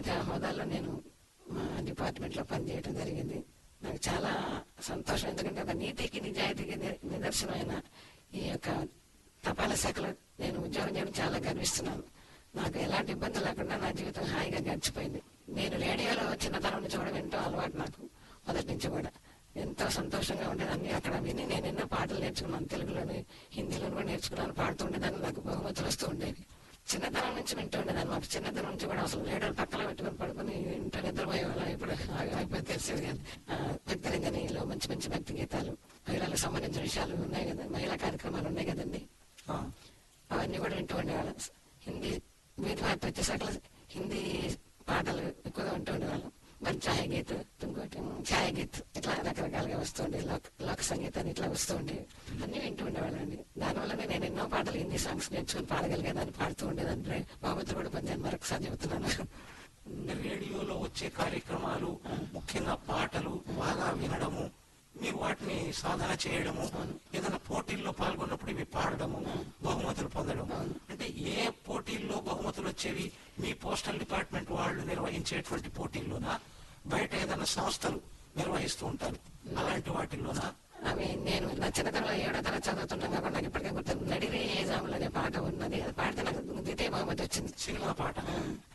హోదాలో నేను మా డిపార్ట్మెంట్లో పనిచేయడం జరిగింది. నాకు చాలా సంతోషం. ఎందుకంటే ఒక నీతికి నిజాయితీకి నిదర్శనమైన ఈ యొక్క తపాలా శాఖలో నేను ఉద్యోగం చేయడం చాలా గర్విస్తున్నాను. నాకు ఎలాంటి ఇబ్బంది లేకుండా నా జీవితం హాయిగా గడిచిపోయింది. నేను రేడియోలో చిన్నతనం నుంచి కూడా వింటూ అలవాటు నాకు మొదటి నుంచి కూడా. ఎంతో సంతోషంగా ఉండేదాన్ని. అక్కడ విని నేను ఎన్నో పాటలు నేర్చుకున్నాను. తెలుగులోని హిందీలోని కూడా నేర్చుకున్నాను. పాడుతూ ఉండేదాన్ని. నాకు బహుమతులు వస్తూ ఉండేవి. చిన్నతనం నుంచి వింటూ ఉండేదాన్ని. మాకు చిన్నతనం నుంచి కూడా అసలు రేడియోలు పక్కన పెట్టుకుని పడుకుని ఇంట్లో నిద్రపోయే వాళ్ళం. ఇప్పుడు అయిపోయి తెలిసేది కానీ భక్తిరంజనిలో మంచి మంచి భక్తి గీతాలు, మహిళలకు సంబంధించిన విషయాలు ఉన్నాయి కదా, మహిళా కార్యక్రమాలు ఉన్నాయి కదండి, అవన్నీ కూడా వింటూ ఉండేవాళ్ళం. హిందీ ప్రతి శాఖల హిందీ పాటలు ఎక్కువగా వింటూ ఉండేవాళ్ళం. మరి ఛాయ్ గీత్, ఇంకోటి ఛాయ్ గీత్, ఇట్లా రకరకాలుగా వస్తూ ఉండే లోక సంగీతాన్ని ఇట్లా వస్తూ ఉండేవి. అన్ని వింటూ ఉండేవాళ్ళం అండి. దానివల్లనే నేను ఎన్నో పాటలు హిందీ సాంగ్స్ నేర్చుకుని పాడగలిగేదాన్ని, పాడుతూ ఉండేదాన్ని. బాబుతో కూడా పొందాను. మరొకసారి చెబుతున్నాను. రేడియోలో వచ్చే కార్యక్రమాలు, ముఖ్యంగా పాటలు బాగా వినడము, మీరు వాటిని సాధన చేయడము, ఏదైనా పోటీల్లో పాల్గొన్నప్పుడు ఇవి పాడడము, బహుమతులు పొందడం. అంటే ఏ పోటీల్లో బహుమతులు వచ్చేవి? మీ పోస్టల్ డిపార్ట్మెంట్ వాళ్ళు నిర్వహించేటువంటి పోటీల్లోనా, బయట ఏదైనా సంస్థలు నిర్వహిస్తూ ఉంటారు అలాంటి వాటిల్లోనా? అవి నేను నా చిన్నతనంలో 7వ తరగతి చదువుతున్నాను కాబట్టి నాకు ఇప్పటికే గుర్తు. నడిరే ఏజాములు అనే పాట ఉన్నది. అది పాడితే నాకు ద్వితీయ బహుమతి వచ్చింది. సినిమా పాట.